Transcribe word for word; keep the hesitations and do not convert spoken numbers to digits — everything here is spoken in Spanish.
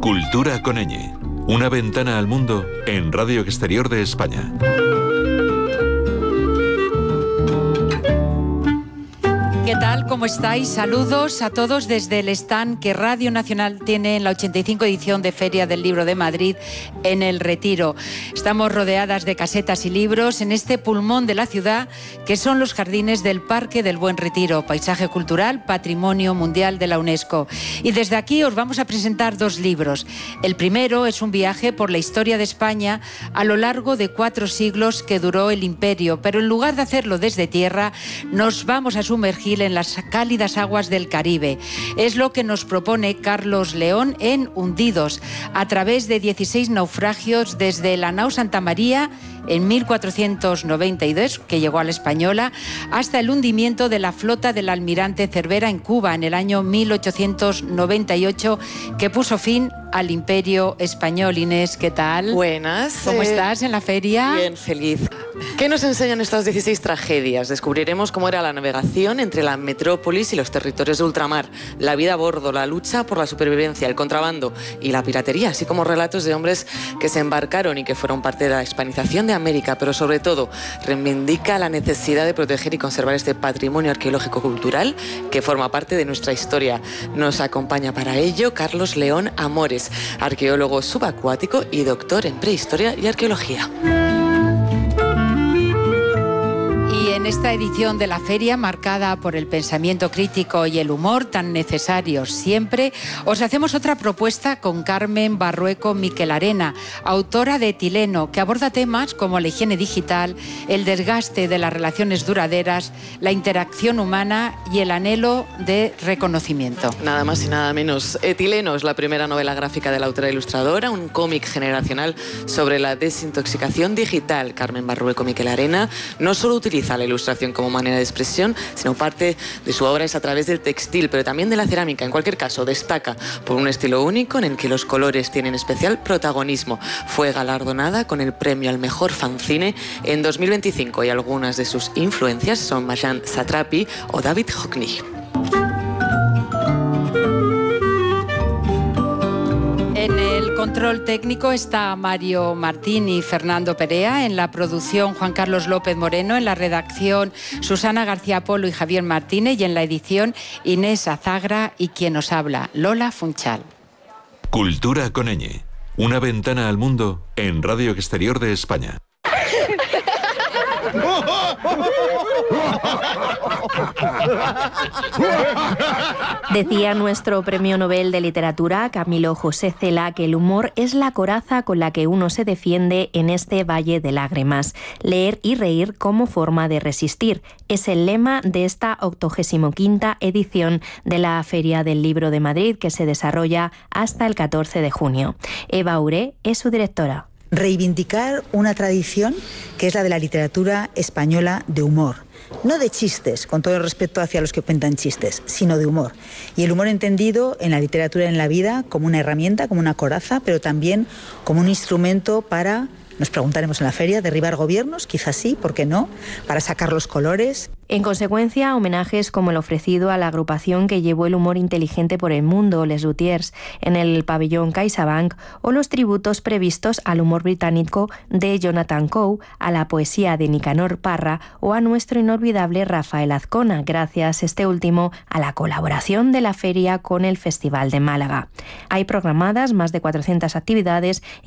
Cultura con ñ. Una ventana al mundo en Radio Exterior de España. ¿Qué tal? ¿Cómo estáis? Saludos a todos desde el stand que Radio Nacional tiene en la ochenta y cinco edición de Feria del Libro de Madrid en El Retiro. Estamos rodeadas de casetas y libros en este pulmón de la ciudad que son los jardines del Parque del Buen Retiro, paisaje cultural, patrimonio mundial de la UNESCO. Y desde aquí os vamos a presentar dos libros. El primero es un viaje por la historia de España a lo largo de cuatro siglos que duró el imperio, pero en lugar de hacerlo desde tierra, nos vamos a sumergir en las cálidas aguas del Caribe. Es lo que nos propone Carlos León en Hundidos, a través de dieciséis naufragios desde la nao Santa María en mil cuatrocientos noventa y dos, que llegó a la Española, hasta el hundimiento de la flota del almirante Cervera en Cuba en el año mil ochocientos noventa y ocho, que puso fin al Imperio Español. Inés, ¿qué tal? Buenas. ¿Cómo eh, estás en la feria? Bien, feliz. ¿Qué nos enseñan estas dieciséis tragedias? Descubriremos cómo era la navegación entre la metrópolis y los territorios de ultramar, la vida a bordo, la lucha por la supervivencia, el contrabando y la piratería, así como relatos de hombres que se embarcaron y que fueron parte de la hispanización de América, pero sobre todo reivindica la necesidad de proteger y conservar este patrimonio arqueológico cultural que forma parte de nuestra historia. Nos acompaña para ello Carlos León Amores, arqueólogo subacuático y doctor en prehistoria y arqueología. En esta edición de la feria, marcada por el pensamiento crítico y el humor tan necesarios siempre, os hacemos otra propuesta con Carmen Barrueco Miquelarena, autora de Etileno, que aborda temas como la higiene digital, el desgaste de las relaciones duraderas, la interacción humana y el anhelo de reconocimiento. Nada más y nada menos. Etileno es la primera novela gráfica de la autora ilustradora, un cómic generacional sobre la desintoxicación digital. Carmen Barrueco Miquelarena no solo utiliza la ilustración como manera de expresión, sino parte de su obra es a través del textil, pero también de la cerámica. En cualquier caso, destaca por un estilo único en el que los colores tienen especial protagonismo. Fue galardonada con el premio al mejor fanzine en dos mil veinticinco y algunas de sus influencias son Marjane Satrapi o David Hockney. En el control técnico está Mario Martín y Fernando Perea, en la producción Juan Carlos López Moreno, en la redacción Susana García Polo y Javier Martínez y en la edición Inés Azagra y quien nos habla, Lola Funchal. Cultura con ñ. Una ventana al mundo en Radio Exterior de España. Decía nuestro premio Nobel de Literatura, Camilo José Cela, que el humor es la coraza con la que uno se defiende en este valle de lágrimas. Leer y reír como forma de resistir. Es el lema de esta octogésima quinta edición de la Feria del Libro de Madrid, que se desarrolla hasta el catorce de junio. Eva Uré es su directora. Reivindicar una tradición que es la de la literatura española de humor. No de chistes, con todo el respeto hacia los que cuentan chistes, sino de humor. Y el humor entendido en la literatura y en la vida como una herramienta, como una coraza, pero también como un instrumento para, nos preguntaremos en la feria, derribar gobiernos, quizás sí, ¿por qué no?, para sacar los colores. En consecuencia, homenajes como el ofrecido a la agrupación que llevó el humor inteligente por el mundo, Les Luthiers, en el pabellón CaixaBank, o los tributos previstos al humor británico de Jonathan Coe, a la poesía de Nicanor Parra o a nuestro inolvidable Rafael Azcona, gracias este último a la colaboración de la feria con el Festival de Málaga. Hay programadas más de cuatrocientas actividades